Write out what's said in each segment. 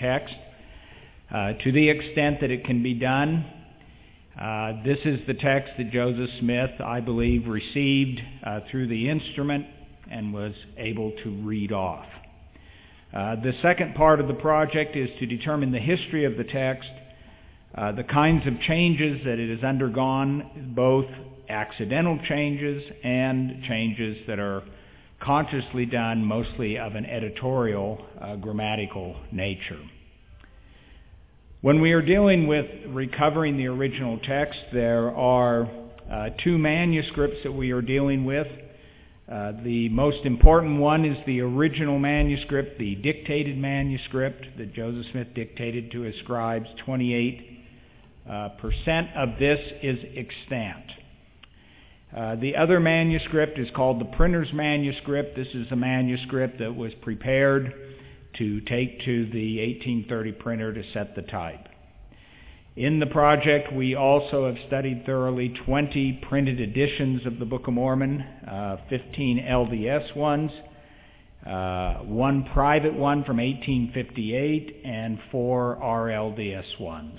text. To the extent that it can be done, this is the text that Joseph Smith, I believe, received through the instrument and was able to read off. The second part of the project is to determine the history of the text, the kinds of changes that it has undergone, both accidental changes and changes that are consciously done, mostly of an editorial, grammatical nature. When we are dealing with recovering the original text, there are two manuscripts that we are dealing with. The most important one is the original manuscript, the dictated manuscript that Joseph Smith dictated to his scribes. 28% of this is extant. The other manuscript is called the printer's manuscript. This is a manuscript that was prepared to take to the 1830 printer to set the type. In the project, we also have studied thoroughly 20 printed editions of the Book of Mormon, 15 LDS ones, one private one from 1858, and 4 RLDS ones.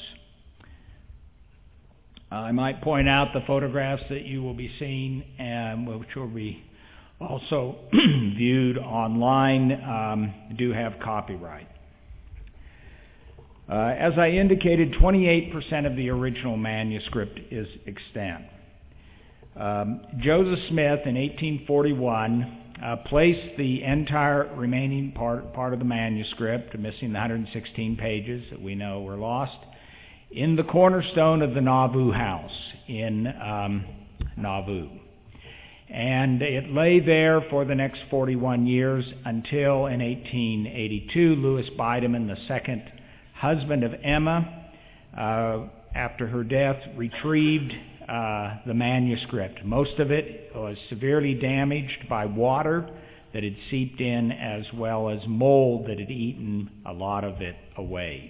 I might point out the photographs that you will be seeing, which will be also viewed online, do have copyright. As I indicated, 28% of the original manuscript is extant. Joseph Smith, in 1841, placed the entire remaining part of the manuscript, missing the 116 pages that we know were lost, in the cornerstone of the Nauvoo house in Nauvoo. And it lay there for the next 41 years until in 1882, Louis Bideman, the second husband of Emma, after her death, retrieved the manuscript. Most of it was severely damaged by water that had seeped in, as well as mold that had eaten a lot of it away.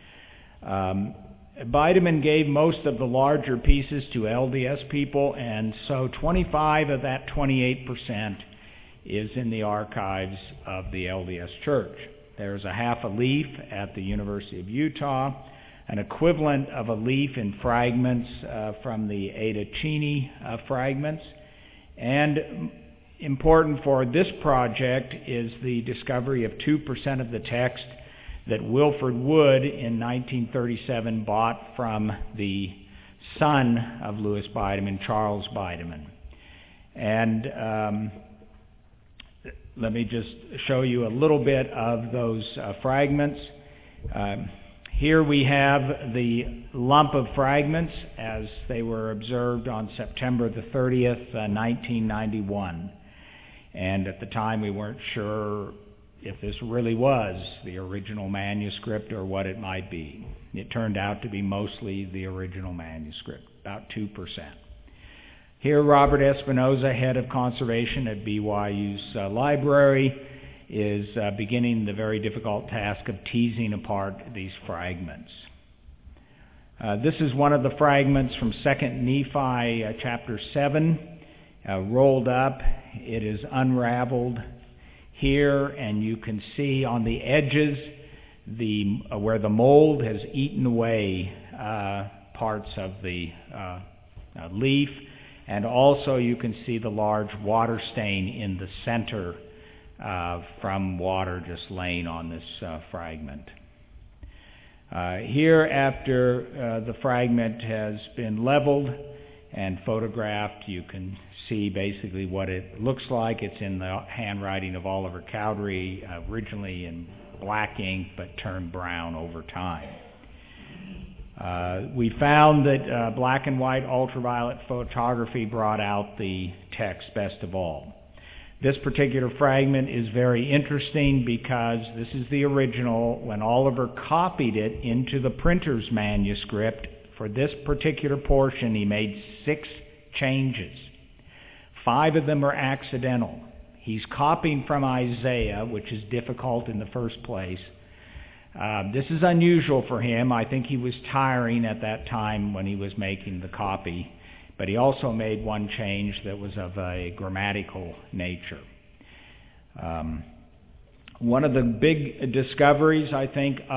Bideman gave most of the larger pieces to LDS people, and so 25 of that 28% is in the archives of the LDS Church. There's a half a leaf at the University of Utah, an equivalent of a leaf in fragments from the Ada Cheney fragments. And important for this project is the discovery of 2% of the text that Wilford Wood in 1937 bought from the son of Louis Bideman, Charles Bideman. And let me just show you a little bit of those fragments. Here we have the lump of fragments as they were observed on September the 30th, 1991. And at the time we weren't sure if this really was the original manuscript or what it might be. It turned out to be mostly the original manuscript, about 2%. Here, Robert Espinoza, head of conservation at BYU's library, is beginning the very difficult task of teasing apart these fragments. This is one of the fragments from 2 Nephi chapter 7, rolled up. It is unraveled here, and you can see on the edges where the mold has eaten away parts of the leaf, and also you can see the large water stain in the center from water just laying on this fragment. Here, after the fragment has been leveled and photographed, you can see basically what it looks like. It's in the handwriting of Oliver Cowdery, originally in black ink but turned brown over time. We found that black and white ultraviolet photography brought out the text best of all. This particular fragment is very interesting because this is the original. When Oliver copied it into the printer's manuscript, for this particular portion he made 6 changes. 5 of them are accidental. He's copying from Isaiah, which is difficult in the first place. This is unusual for him. I think he was tiring at that time when he was making the copy. But he also made one change that was of a grammatical nature. One of the big discoveries, I think,